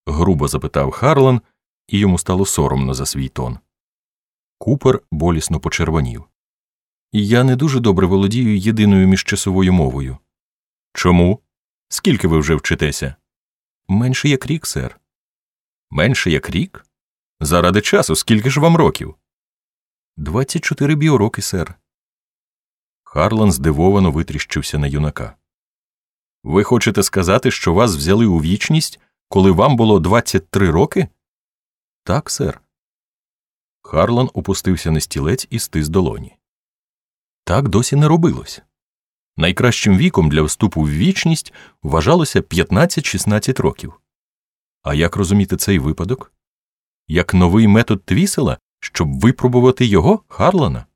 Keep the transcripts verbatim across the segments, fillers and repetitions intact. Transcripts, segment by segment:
– грубо запитав Харлан, і йому стало соромно за свій тон. Купер болісно почервонів. «Я не дуже добре володію єдиною міжчасовою мовою». «Чому? Скільки ви вже вчитеся?» «Менше як рік, сер». «Менше як рік? Заради часу, скільки ж вам років?» «Двадцять чотири біороки, сер». Харлан здивовано витріщився на юнака. «Ви хочете сказати, що вас взяли у вічність, коли вам було двадцять три роки?» «Так, сер». Харлан опустився на стілець і стис долоні. Так досі не робилось. Найкращим віком для вступу в вічність вважалося п'ятнадцять-шістнадцять років. А як розуміти цей випадок? Як новий метод Твісела, щоб випробувати його, Харлана?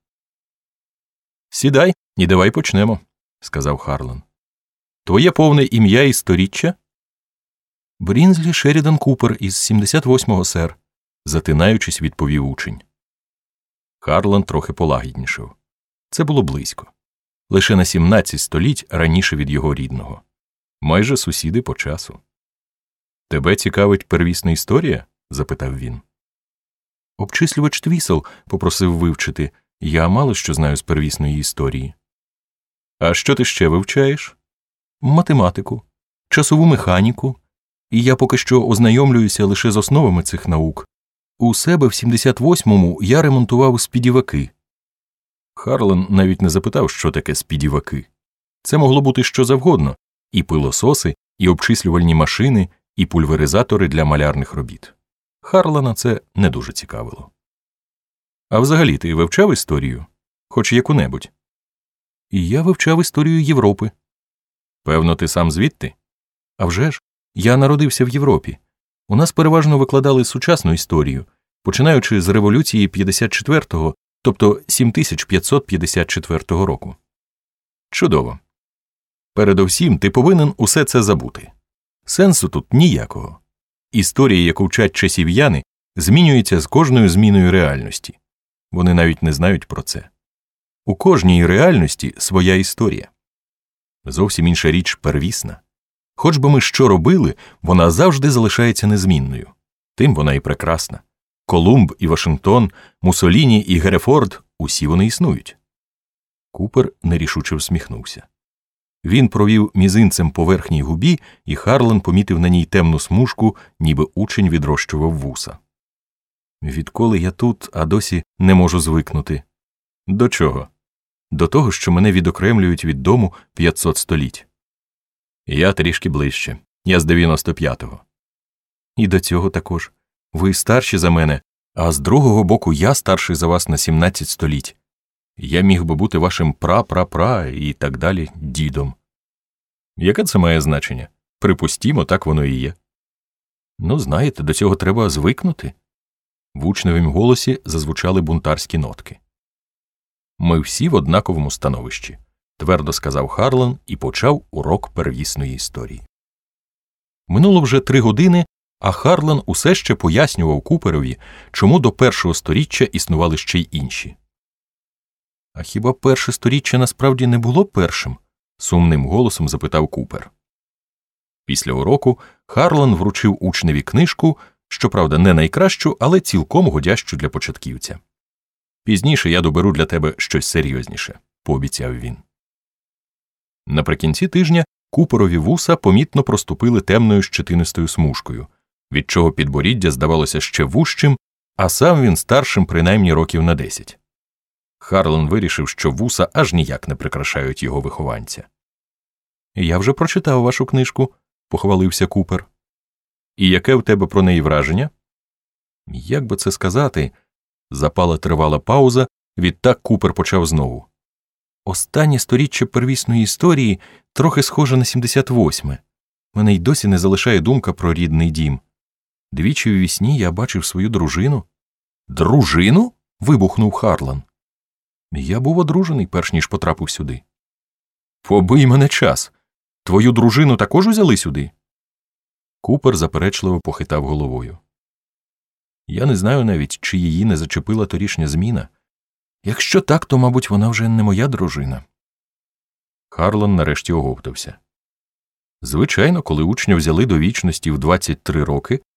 «Сідай і давай почнемо», – сказав Харлан. «Твоє повне ім'я і сторіччя?» «Брінзлі Шерідан Купер із сімдесят восьмого, сер», – затинаючись, відповів учень. Харлан трохи полагіднішав. Це було близько. Лише на сімнадцять століть раніше від його рідного. Майже сусіди по часу. «Тебе цікавить первісна історія?» – запитав він. «Обчислювач Твісел попросив вивчити. Я мало що знаю з первісної історії». «А що ти ще вивчаєш?» «Математику, часову механіку. І я поки що ознайомлююся лише з основами цих наук. У себе в сімдесят восьмому я ремонтував спідіваки». Харлан навіть не запитав, що таке спідіваки. Це могло бути що завгодно – і пилососи, і обчислювальні машини, і пульверизатори для малярних робіт. Харлана це не дуже цікавило. «А взагалі ти вивчав історію? Хоч яку-небудь?» «І я вивчав історію Європи». «Певно, ти сам звідти?» «А вже ж, я народився в Європі. У нас переважно викладали сучасну історію, починаючи з революції п'ятдесят четвертого, тобто сім тисяч п'ятсот п'ятдесят четвертого року». «Чудово. Передовсім ти повинен усе це забути. Сенсу тут ніякого. Історія, яку вчать часів'яни, змінюється з кожною зміною реальності. Вони навіть не знають про це. У кожній реальності своя історія. Зовсім інша річ первісна. Хоч би ми що робили, вона завжди залишається незмінною. Тим вона і прекрасна. Колумб і Вашингтон, Муссоліні і Герефорд – усі вони існують». Купер нерішуче всміхнувся. Він провів мізинцем по верхній губі, і Харлан помітив на ній темну смужку, ніби учень відрощував вуса. «Відколи я тут, а досі не можу звикнути». «До чого?» «До того, що мене відокремлюють від дому п'ятсот століть». «Я трішки ближче. Я з дев'яносто п'ятого». «І до цього також. Ви старші за мене, а з другого боку я старший за вас на сімнадцять століть. Я міг би бути вашим пра-пра-пра і так далі дідом». «Яке це має значення? Припустімо, так воно і є». «Ну, знаєте, до цього треба звикнути». В учневім голосі зазвучали бунтарські нотки. «Ми всі в однаковому становищі», – твердо сказав Харлан і почав урок первісної історії. Минуло вже три години, а Харлан усе ще пояснював Куперові, чому до першого сторіччя існували ще й інші. «А хіба перше сторіччя насправді не було першим?» – сумним голосом запитав Купер. Після уроку Харлан вручив учневі книжку, щоправда не найкращу, але цілком годящу для початківця. «Пізніше я доберу для тебе щось серйозніше», – пообіцяв він. Наприкінці тижня Куперові вуса помітно проступили темною щетинистою смужкою, від чого підборіддя здавалося ще вужчим, а сам він старшим принаймні років на десять. Харлан вирішив, що вуса аж ніяк не прикрашають його вихованця. «Я вже прочитав вашу книжку», – похвалився Купер. «І яке в тебе про неї враження?» «Як би це сказати?» Запала тривала пауза, відтак Купер почав знову. «Останнє сторіччя первісної історії трохи схоже на сімдесят восьме. Мене й досі не залишає думка про рідний дім. Двічі у вісні я бачив свою дружину». «Дружину?» – вибухнув Харлан. «Я був одружений, перш ніж потрапив сюди». «Побий мене час! Твою дружину також узяли сюди?» Купер заперечливо похитав головою. «Я не знаю навіть, чи її не зачепила торішня зміна. Якщо так, то, мабуть, вона вже не моя дружина». Харлан нарешті оговтався. Звичайно, коли учня взяли до вічності в двадцять три роки,